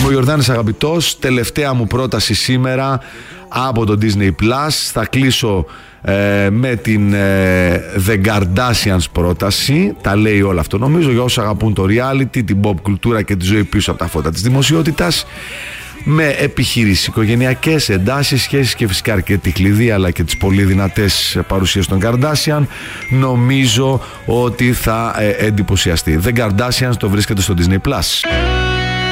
Είμαι ο Ιορδάνης Αγαπητός. Τελευταία μου πρόταση σήμερα από το Disney Plus. Θα κλείσω με την The Kardashians πρόταση. Τα λέει όλα αυτό νομίζω για όσους αγαπούν το reality, την pop κουλτούρα και τη ζωή πίσω από τα φώτα της δημοσιότητας. Με επιχειρήσεις, οικογενειακές εντάσεις, σχέσεις και φυσικά αρκετή κλειδί, αλλά και τις πολύ δυνατές παρουσίες των Kardashian, νομίζω ότι θα εντυπωσιαστεί. The Kardashians το βρίσκεται στο Disney Plus.